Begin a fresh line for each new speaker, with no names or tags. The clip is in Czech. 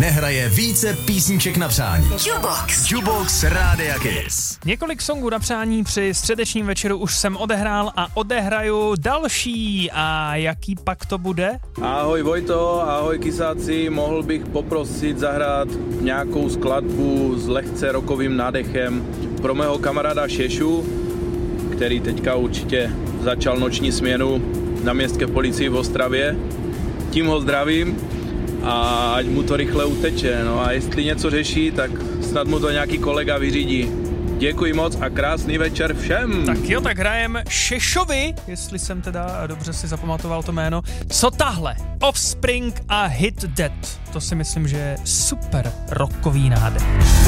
nehraje více písniček na přání. Jukebox Rádia Kiss.
Několik songů na přání při středečním večeru už jsem odehrál a odehraju další. A jaký pak to bude?
Ahoj Vojto, ahoj Kisáci, mohl bych poprosit zahrát nějakou skladbu s lehce rockovým nádechem pro mého kamaráda Šešu, který teďka určitě začal noční směnu na městské policii v Ostravě. Tím ho zdravím a ať mu to rychle uteče. No a jestli něco řeší, tak snad mu to nějaký kolega vyřídí. Děkuji moc a krásný večer všem.
Tak jo, tak hrajem Šešovi, jestli jsem teda dobře si zapamatoval to jméno. Co tahle? Offspring a Hit That. To si myslím, že je super rockový nádech.